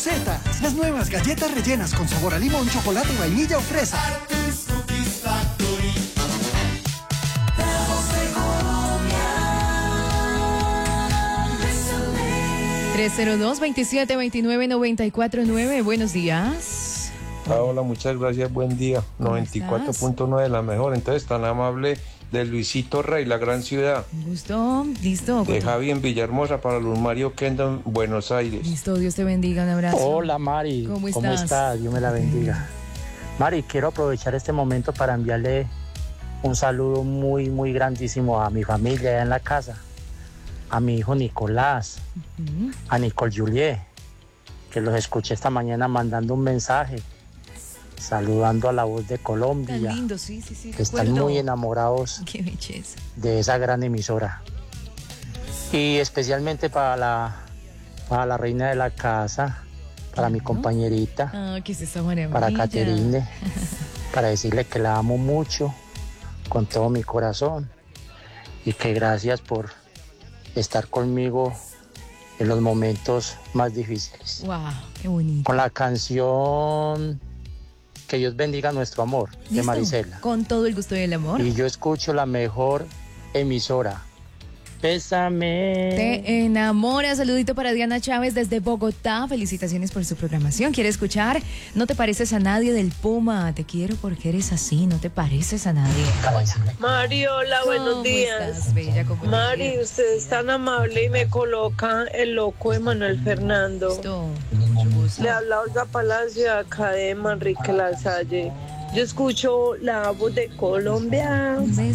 Rosetas, las nuevas galletas rellenas con sabor a limón, chocolate, vainilla o fresa. 302-2729-949. Buenos días. Hola, muchas gracias, buen día. 94.9, la mejor. Entonces, tan amable de Luisito Rey, la gran ciudad. Un gusto, listo. De Javi en Villahermosa para Luz Mario Kendo en Buenos Aires. Listo, Dios te bendiga, un abrazo. Hola Mari, ¿Cómo estás? Dios me la bendiga. Mari, quiero aprovechar este momento para enviarle un saludo muy, muy grandísimo a mi familia allá en la casa, a mi hijo Nicolás, a Nicole Juliet, que los escuché esta mañana mandando un mensaje, saludando a La Voz de Colombia. Tan lindo, sí. Que están muy enamorados. Qué belleza. De esa gran emisora. Y especialmente para la reina de la casa, para mi compañerita, ¿Qué es esa maravilla? para Caterine, para decirle que la amo mucho, con todo mi corazón, y que gracias por estar conmigo en los momentos más difíciles. Wow, qué bonito. Con la canción Que Dios bendiga nuestro amor, de ¿Listo? Marisela. Con todo el gusto y el amor. Y yo escucho la mejor emisora. Bésame. Te enamora. Saludito para Diana Chávez desde Bogotá. Felicitaciones por su programación. ¿Quiere escuchar? No te pareces a nadie del Puma. Te quiero porque eres así. No te pareces a nadie. Mari, hola, buenos días. ¿Estás, bella? ¿Cómo Mari, usted es tan amable y me coloca el loco de Manuel Fernando. Listo. Mucho gusto. Le habla Olga Palacio, acá de Manrique La Salle. Yo escucho La Voz de Colombia.